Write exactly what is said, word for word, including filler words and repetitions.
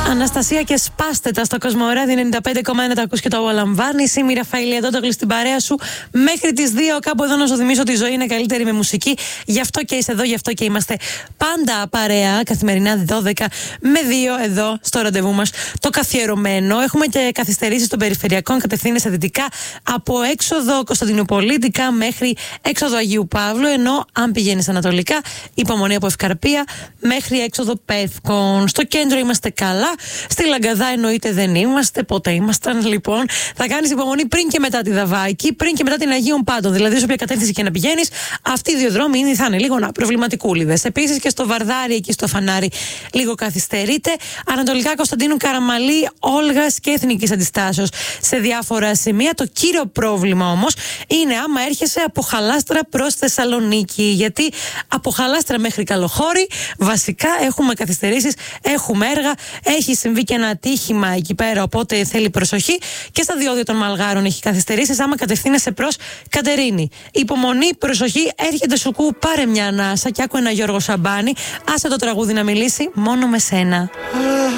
Αναστασία και σπάστε τα στο Κοσμοράδι ενενήντα πέντε κόμμα ένα, τα ακούς και το απολαμβάνεις. Είμαι η Ραφαήλ Αντώτογλου στην παρέα σου μέχρι τις δύο. Κάπου εδώ να σου θυμίσω ότι η ζωή είναι καλύτερη με μουσική. Γι' αυτό και είσαι εδώ, γι' αυτό και είμαστε πάντα παρέα. Καθημερινά δώδεκα με δύο εδώ στο ραντεβού μας το καθιερωμένο. Έχουμε και καθυστερήσεις των περιφερειακών, κατευθύνεσαι δυτικά από έξοδο Κωνσταντινουπολίτικα μέχρι έξοδο Αγίου Παύλου. Ενώ αν πηγαίνεις ανατολικά, υπομονή από Ευκαρπία μέχρι έξοδο Πεύκων. Στο κέντρο είμαστε καλά. Στη Λαγκαδά εννοείται δεν είμαστε. Πότε ήμασταν λοιπόν. Θα κάνεις υπομονή πριν και μετά τη Δαβάκη, πριν και μετά την Αγίων Πάντων. Δηλαδή, σε όποια κατεύθυνση και να πηγαίνεις, αυτοί οι δύο δρόμοι είναι, θα είναι λίγο να προβληματικούλιδες. Επίσης και στο Βαρδάρι, εκεί στο Φανάρι, λίγο καθυστερείται. Ανατολικά Κωνσταντίνου Καραμαλή, Όλγας και Εθνικής Αντιστάσεως σε διάφορα σημεία. Το κύριο πρόβλημα όμως είναι άμα έρχεσαι από Χαλάστρα προς Θεσσαλονίκη. Γιατί από Χαλάστρα μέχρι Καλοχώρη βασικά έχουμε καθυστερήσεις, έχουμε έργα. Έχει συμβεί και ένα ατύχημα εκεί πέρα, οπότε θέλει προσοχή. Και στα διόδια των Μαλγάρων έχει καθυστερήσεις. Άμα κατευθύνεσαι προς Κατερίνη, υπομονή, προσοχή, έρχεται σουκού, πάρε μια ανάσα και άκου ένα Γιώργο Σαμπάνη. Άσε το τραγούδι να μιλήσει μόνο με σένα.